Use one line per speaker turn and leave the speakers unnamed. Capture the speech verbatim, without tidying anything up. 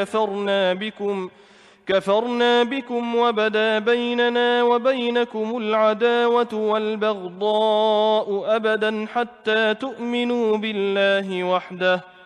كفرنا بكم كفرنا بكم وبدا بيننا وبينكم العداوة والبغضاء أبدا حتى تؤمنوا بالله وحده